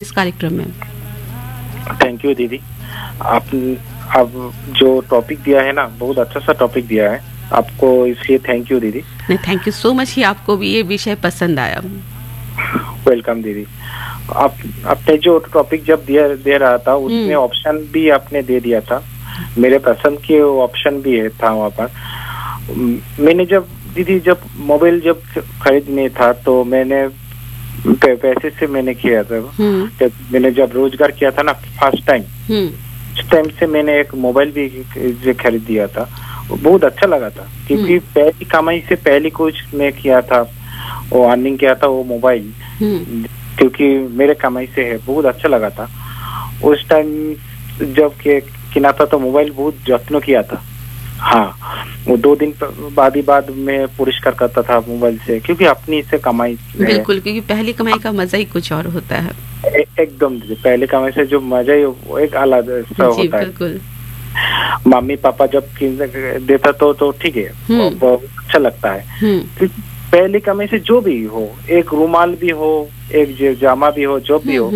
इस कार्यक्रम में। थैंक यू दीदी। आप अब जो टॉपिक दिया है ना, बहुत अच्छा सा टॉपिक दिया है आपको, इसलिए थैंक यू दीदी। नहीं, थैंक यू सो मच ही आपको भी ये विषय पसंद आया। वेलकम दीदी। आपने जो टॉपिक जब दे रहा था उसमें ऑप्शन भी आपने दे दिया था, मेरे पसंद के ऑप्शन भी है था वहाँ पर। मैंने जब मोबाइल जब खरीदने था तो मैंने पैसे से मैंने किया था। जब मैंने रोजगार किया था ना फर्स्ट टाइम, उस टाइम से मैंने एक मोबाइल भी खरीद दिया था। बहुत अच्छा लगा था क्योंकि पहली कमाई से पहले कुछ मैं किया था, वो अर्निंग किया था वो मोबाइल, क्योंकि मेरे कमाई से है। बहुत अच्छा लगा था उस टाइम जब किना था तो मोबाइल बहुत जत्न किया था। हाँ, वो 2 दिन बाद में पुरस्कार करता था मोबाइल से, क्योंकि अपनी से कमाई। बिल्कुल, क्योंकि पहली कमाई का मजा ही कुछ और होता है। एकदम पहले कमाई से जो मजा है वो एक अलग सा होता है। बिल्कुल। मम्मी पापा जब देता तो ठीक है, बहुत अच्छा लगता है। पहली कमाई से जो भी हो, एक रुमाल भी हो, एक जामा भी हो, जो भी हो,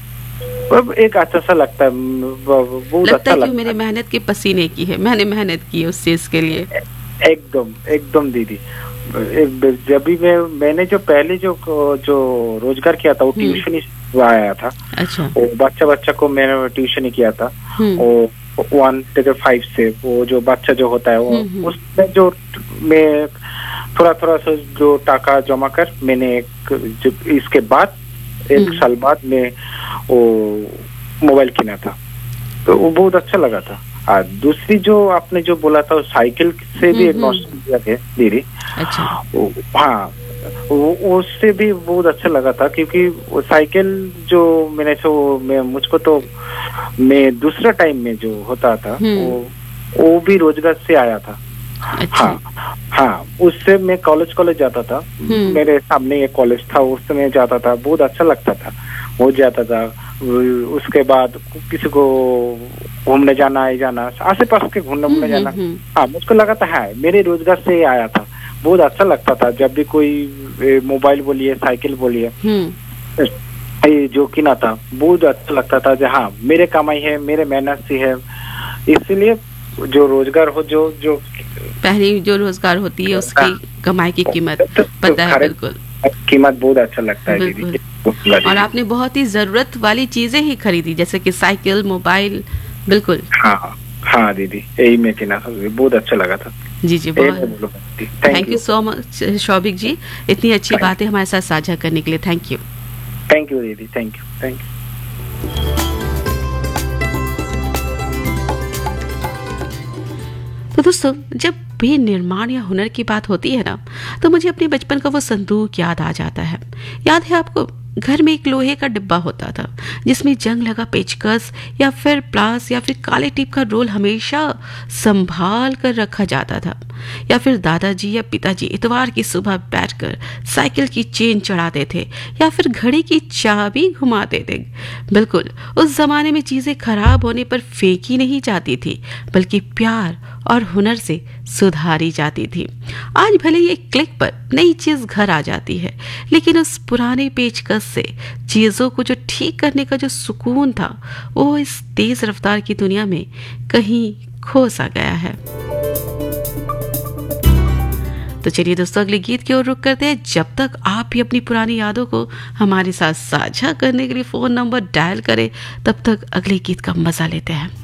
एक अच्छा सा लगता है। बहुत लगता अच्छा है लगता कि मेरे मेहनत के पसीने की है, मैंने मेहनत की है उस चीज के लिए। एकदम दीदी। जब भी मैंने जो पहले जो रोजगार किया था वो ट्यूशन ही आया था। अच्छा। वो बच्चा को मैंने ट्यूशन ही किया था। वो 1 से 5 से वो जो बच्चा जो होता है वो उसमें जो मैं थोड़ा सा जो टाका जमा कर मैंने इसके बाद 1 साल बाद में वो मोबाइल किना था, तो वो बहुत अच्छा लगा था। दूसरी जो आपने जो बोला था साइकिल से भी एक नॉस्टैल्जिया है दीदी। अच्छा। हाँ, उससे भी बहुत अच्छा लगा था क्योंकि वो साइकिल जो मुझको तो मैं दूसरा टाइम में जो होता था वो भी रोजगार से आया था। अच्छा। हाँ, उससे मैं कॉलेज जाता था। मेरे सामने एक कॉलेज था, उससे मैं जाता था, बहुत अच्छा लगता था। वो जाता था, उसके बाद किसी को घूमने जाना आसे पास के घूमने जाना। हाँ, मुझको लगा था हाँ मेरे रोजगार से आया था। बहुत अच्छा लगता था जब भी कोई मोबाइल बोलिए, साइकिल बोलिए, जो किना था बहुत अच्छा लगता था। हाँ, मेरे कमाई है, मेरे मेहनत से है। इसलिए जो रोजगार हो, जो पहली जो रोजगार होती है उसकी कमाई की कीमत पता है। बिल्कुल, कीमत बहुत अच्छा लगता है दीदी। और आपने बहुत ही जरूरत वाली चीजें ही खरीदी, जैसे कि साइकिल, मोबाइल। बिल्कुल। हाँ दीदी, यही मैं कहना था, बहुत अच्छा लगा था। जी बहुत thank you so much Showik जी, इतनी अच्छी बातें हमारे साथ साझा करने के लिए। थैंक यू दीदी, थैंक यू। तो दोस्तों, जब भी निर्माण या हुनर की बात होती है ना, तो मुझे अपने बचपन का वो संदूक याद आ जाता है। याद है आपको, घर में एक लोहे का डिब्बा होता था जिसमें जंग लगा पेचकस या फिर प्लास या फिर काले टिप का रोल हमेशा संभाल कर रखा जाता था। या फिर दादाजी या पिताजी इतवार की सुबह बैठकर साइकिल की चेन चढ़ाते थे या फिर घड़ी की चाबी घुमाते थे। बिल्कुल, उस जमाने में चीजें खराब होने पर फेंकी नहीं जाती थी, बल्कि प्यार और हुनर से सुधारी जाती थी। आज भले ही एक क्लिक पर नई चीज घर आ जाती है, लेकिन उस पुराने पेचकस से चीजों को जो ठीक करने का जो सुकून था, वो इस तेज रफ्तार की दुनिया में कहीं खो सा गया है। तो चलिए दोस्तों, अगले गीत की ओर रुख करते हैं। जब तक आप भी अपनी पुरानी यादों को हमारे साथ साझा करने के लिए फोन नंबर डायल करें, तब तक अगले गीत का मजा लेते हैं।